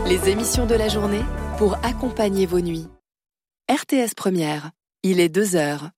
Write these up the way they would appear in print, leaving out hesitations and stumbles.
Les émissions de la journée pour accompagner vos nuits. RTS Première, il est 2h.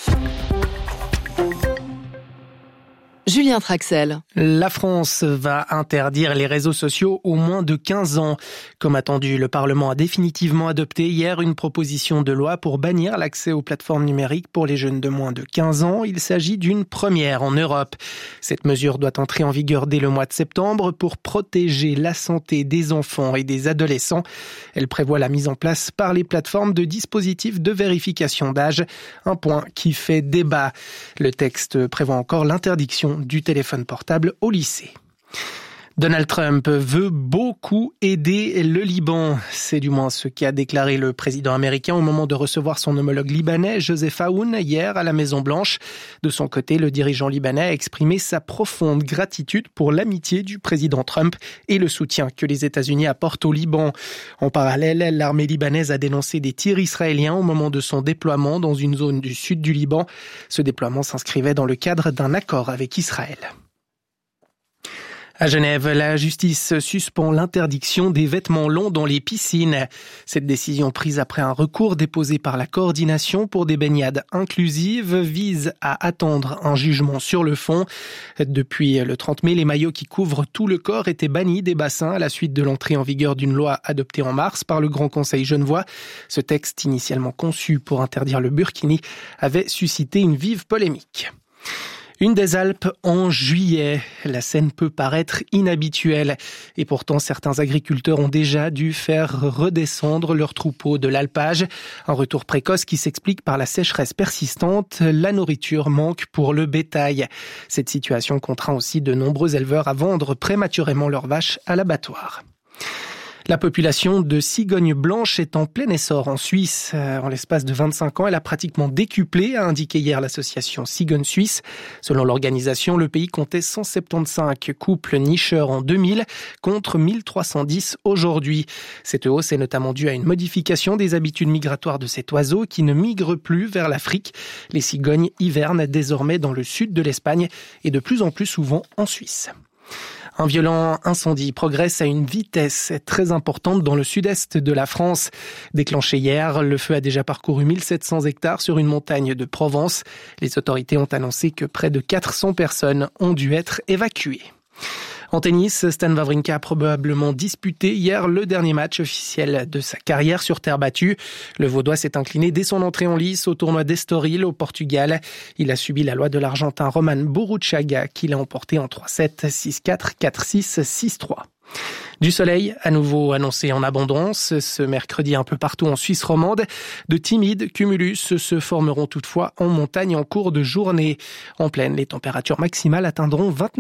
Julien Traxel. La France va interdire les réseaux sociaux aux moins de 15 ans. Comme attendu, le Parlement a définitivement adopté hier une proposition de loi pour bannir l'accès aux plateformes numériques pour les jeunes de moins de 15 ans. Il s'agit d'une première en Europe. Cette mesure doit entrer en vigueur dès le mois de septembre pour protéger la santé des enfants et des adolescents. Elle prévoit la mise en place par les plateformes de dispositifs de vérification d'âge, un point qui fait débat. Le texte prévoit encore l'interdiction du téléphone portable au lycée. Donald Trump veut beaucoup aider le Liban. C'est du moins ce qu'a déclaré le président américain au moment de recevoir son homologue libanais, Joseph Aoun, hier à la Maison-Blanche. De son côté, le dirigeant libanais a exprimé sa profonde gratitude pour l'amitié du président Trump et le soutien que les États-Unis apportent au Liban. En parallèle, l'armée libanaise a dénoncé des tirs israéliens au moment de son déploiement dans une zone du sud du Liban. Ce déploiement s'inscrivait dans le cadre d'un accord avec Israël. À Genève, la justice suspend l'interdiction des vêtements longs dans les piscines. Cette décision prise après un recours déposé par la coordination pour des baignades inclusives vise à attendre un jugement sur le fond. Depuis le 30 mai, les maillots qui couvrent tout le corps étaient bannis des bassins à la suite de l'entrée en vigueur d'une loi adoptée en mars par le Grand Conseil genevois. Ce texte, initialement conçu pour interdire le burkini, avait suscité une vive polémique. Une des Alpes en juillet. La scène peut paraître inhabituelle. Et pourtant, certains agriculteurs ont déjà dû faire redescendre leurs troupeaux de l'alpage. Un retour précoce qui s'explique par la sécheresse persistante. La nourriture manque pour le bétail. Cette situation contraint aussi de nombreux éleveurs à vendre prématurément leurs vaches à l'abattoir. La population de cigognes blanches est en plein essor en Suisse. En l'espace de 25 ans, elle a pratiquement décuplé, a indiqué hier l'association Cigogne Suisse. Selon l'organisation, le pays comptait 175 couples nicheurs en 2000 contre 1310 aujourd'hui. Cette hausse est notamment due à une modification des habitudes migratoires de cet oiseau qui ne migre plus vers l'Afrique. Les cigognes hivernent désormais dans le sud de l'Espagne et de plus en plus souvent en Suisse. Un violent incendie progresse à une vitesse très importante dans le sud-est de la France. Déclenché hier, le feu a déjà parcouru 1700 hectares sur une montagne de Provence. Les autorités ont annoncé que près de 400 personnes ont dû être évacuées. En tennis, Stan Wawrinka a probablement disputé hier le dernier match officiel de sa carrière sur terre battue. Le Vaudois s'est incliné dès son entrée en lice au tournoi d'Estoril au Portugal. Il a subi la loi de l'Argentin Roman Burruchaga qui l'a emporté en 3-7, 6-4, 4-6, 6-3. Du soleil, à nouveau annoncé en abondance, ce mercredi un peu partout en Suisse romande. De timides cumulus se formeront toutefois en montagne en cours de journée. En plaine, les températures maximales atteindront 29